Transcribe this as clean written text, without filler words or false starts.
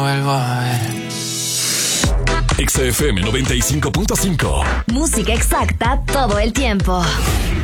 vuelvo a ver. XFM 95.5. Música exacta todo el tiempo.